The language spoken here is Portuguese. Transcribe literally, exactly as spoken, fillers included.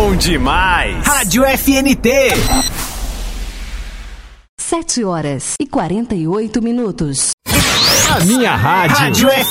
bom demais. Rádio F N T. Sete horas e quarenta e oito minutos. A minha rádio. Rádio F